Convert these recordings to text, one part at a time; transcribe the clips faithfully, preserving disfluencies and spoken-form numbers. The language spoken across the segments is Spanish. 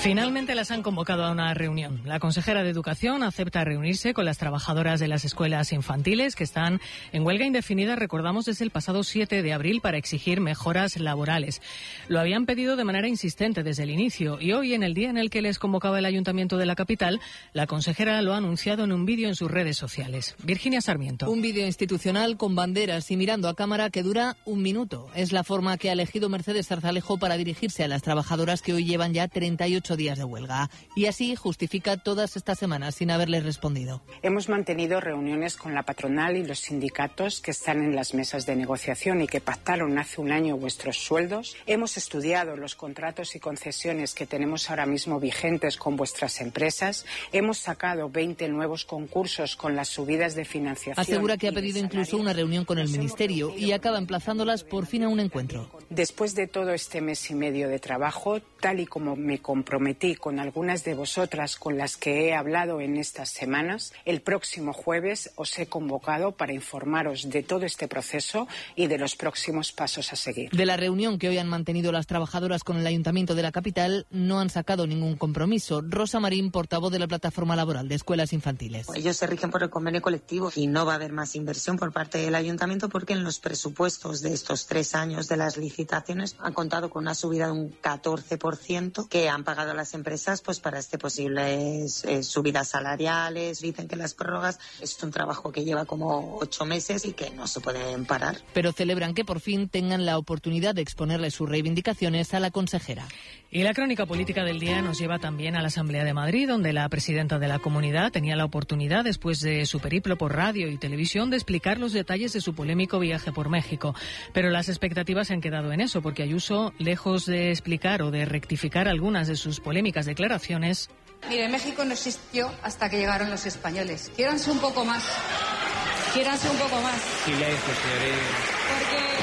Finalmente las han convocado a una reunión. La consejera de Educación acepta reunirse con las trabajadoras de las escuelas infantiles que están en huelga indefinida, recordamos, desde el pasado siete de abril para exigir mejoras laborales. Lo habían pedido de manera insistente desde el inicio y hoy, en el día en el que les convocaba el Ayuntamiento de la capital, la consejera lo ha anunciado en un vídeo en sus redes sociales. Virginia Sarmiento. Un vídeo institucional con banderas y mirando a cámara que dura un minuto. Es la forma que ha elegido Mercedes Zarzalejo para dirigirse a las trabajadoras que hoy llevan ya treinta y ocho días de huelga. Y así justifica todas estas semanas sin haberles respondido. Hemos mantenido reuniones con la patronal y los sindicatos que están en las mesas de negociación y que pactaron hace un año vuestros sueldos. Hemos estudiado los contratos y concesiones que tenemos ahora mismo vigentes con vuestras empresas. Hemos sacado veinte nuevos concursos con las subidas de financiación. Asegura que ha pedido incluso una reunión con el Ministerio y acaba emplazándolas por fin a un encuentro. Después de todo este mes y medio de trabajo, tal y como me comprometí con algunas de vosotras con las que he hablado en estas semanas, el próximo jueves os he convocado para informaros de todo este proceso y de los próximos pasos a seguir. De la reunión que hoy han mantenido las trabajadoras con el Ayuntamiento de la capital no han sacado ningún compromiso. Rosa Marín, portavoz de la Plataforma Laboral de Escuelas Infantiles. Ellos se rigen por el convenio colectivo y no va a haber más inversión por parte del Ayuntamiento porque en los presupuestos de estos tres años de las licitaciones han contado con una subida de un catorce por ciento que han pagado las empresas pues para este posibles eh, subidas salariales. Dicen que las prórrogas es un trabajo que lleva como ocho meses y que no se pueden parar. Pero celebran que por fin tengan la oportunidad de exponerle sus reivindicaciones a la consejera. Y la crónica política del día nos lleva también a la Asamblea de Madrid, donde la presidenta de la comunidad tenía la oportunidad, después de su periplo por radio y televisión, de explicar los detalles de su polémico viaje por México. Pero las expectativas se han quedado en eso, porque Ayuso, lejos de explicar o de rectificar algunas de sus polémicas declaraciones. Mire, México no existió hasta que llegaron los españoles. Quiéranse un poco más. Quiéranse un poco más. Silencio, señoría. Porque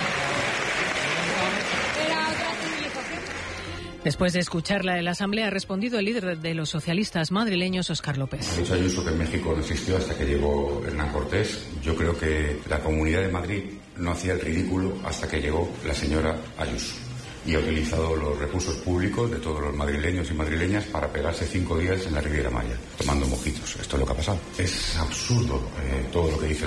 era otra civilización. Después de escucharla en la Asamblea, ha respondido el líder de los socialistas madrileños, Óscar López. Ha dicho Ayuso que México no existió hasta que llegó Hernán Cortés. Yo creo que la Comunidad de Madrid no hacía el ridículo hasta que llegó la señora Ayuso. Y ha utilizado los recursos públicos de todos los madrileños y madrileñas para pegarse cinco días en la Riviera Maya, tomando mojitos. Esto es lo que ha pasado. Es absurdo eh, todo lo que dice